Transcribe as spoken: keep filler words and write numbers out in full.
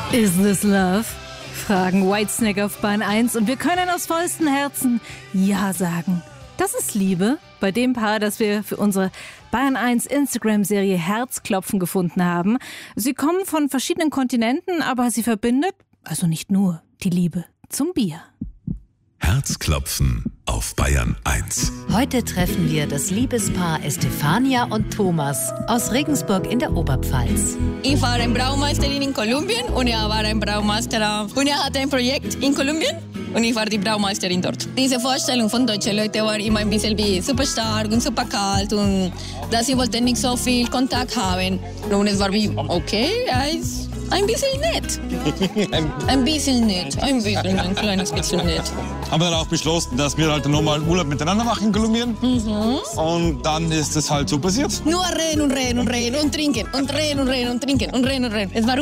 Is this love? Fragen Whitesnake auf Bahn eins und wir können aus vollstem Herzen Ja sagen. Das ist Liebe bei dem Paar, das wir für unsere Bahn eins Instagram-Serie Herzklopfen gefunden haben. Sie kommen von verschiedenen Kontinenten, aber sie verbindet, also nicht nur, die Liebe zum Bier. Herzklopfen auf Bayern eins. Heute treffen wir das Liebespaar Estefania und Thomas aus Regensburg in der Oberpfalz. Ich war eine Braumeisterin in Kolumbien und er war ein Braumeister. Und er hatte ein Projekt in Kolumbien und ich war die Braumeisterin dort. Diese Vorstellung von deutschen Leuten war immer ein bisschen wie super stark und super kalt und dass sie wollten nicht so viel Kontakt haben. Und es war wie, okay, er ist ein bisschen nett. Ein bisschen nett, ein bisschen, ein kleines bisschen nett. Haben wir dann auch beschlossen, dass wir halt nochmal Urlaub miteinander machen in Kolumbien. Mhm. Und dann ist es halt so passiert. Nur reden und reden und reden und trinken und reden und reden und trinken und reden und reden. Es war